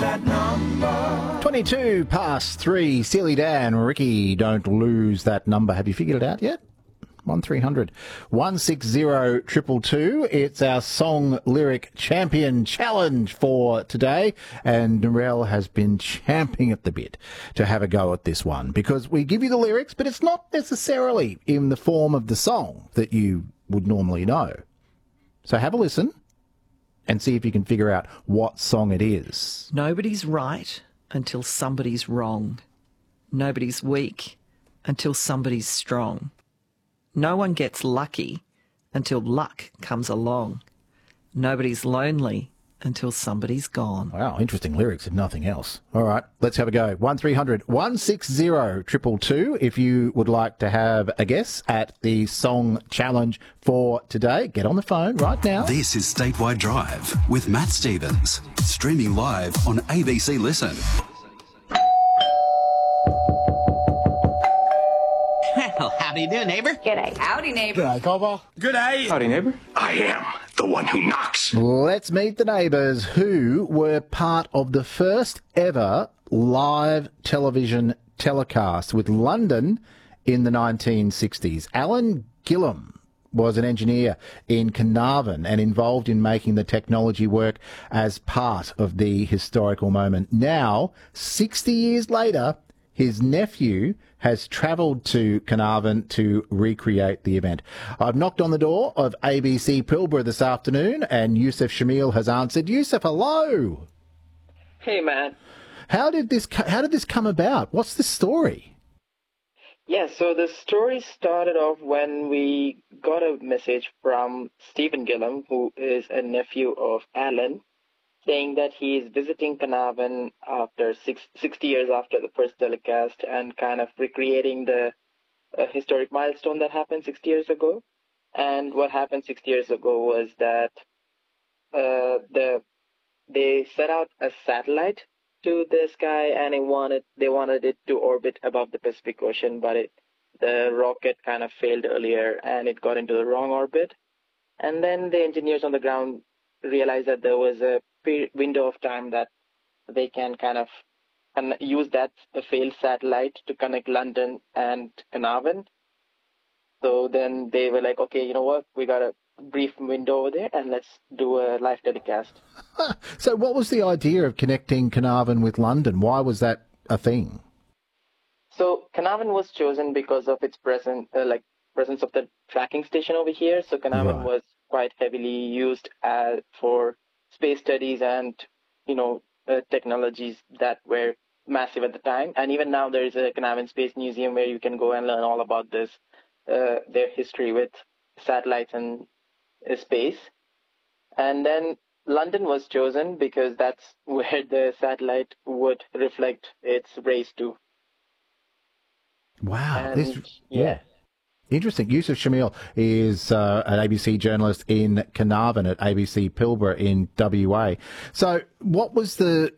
that number. 22 past 3. Steely Dan, Ricky, don't lose that number. Have you figured it out yet? 1300 160 222. It's our song lyric champion challenge for today, and Narelle has been champing at the bit to have a go at this one because we give you the lyrics, but it's not necessarily in the form of the song that you would normally know. So have a listen and see if you can figure out what song it is. Nobody's right until somebody's wrong. Nobody's weak until somebody's strong. No one gets lucky until luck comes along. Nobody's lonely until somebody's gone. Wow, interesting lyrics if nothing else. All right, let's have a go. 1300 160 222 if you would like to have a guess at the song challenge for today. Get on the phone right now. This is Statewide Drive with Matt Stevens, streaming live on ABC Listen. Well, how do you do, neighbour? G'day. Howdy, neighbor. G'day, Cobber. G'day. Howdy, neighbour. I am the one who knocks. Let's meet the neighbours who were part of the first ever live television telecast with London in the 1960s. Alan Gillam was an engineer in Carnarvon and involved in making the technology work as part of the historical moment. Now, 60 years later, his nephew has travelled to Carnarvon to recreate the event. I've knocked on the door of ABC Pilbara this afternoon, and Yusuf Shamil has answered. Yusuf, hello. Hey, man. How did this come about? What's the story? Yeah, so the story started off when we got a message from Stephen Gillam, who is a nephew of Alan, saying that he is visiting Carnarvon after 60 years after the first telecast and kind of recreating the historic milestone that happened 60 years ago. And what happened 60 years ago was that they set out a satellite to the sky, and they wanted it to orbit above the Pacific Ocean, but the rocket kind of failed earlier and it got into the wrong orbit. And then the engineers on the ground realized that there was a window of time that they can kind of use the failed satellite to connect London and Carnarvon. So then they were like, okay, you know what? We got a brief window over there, and let's do a live telecast. So what was the idea of connecting Carnarvon with London? Why was that a thing? So Carnarvon was chosen because of its presence of the tracking station over here. So Carnarvon was quite heavily used for space studies and, technologies that were massive at the time. And even now there is a Carnarvon Space Museum where you can go and learn all about this, their history with satellites and space. And then London was chosen because that's where the satellite would reflect its rays to. Wow. And, Interesting. Yusuf Shamil is an ABC journalist in Carnarvon at ABC Pilbara in WA. So what was the